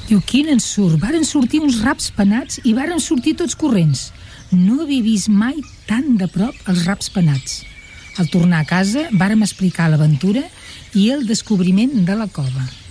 Diu, quin ensurt, varen sortir uns raps penats i varen sortir tots corrents. No havia vist mai tan de prop els raps penats. Al tornar a casa vàrem explicar l'aventura i el descobriment de la cova.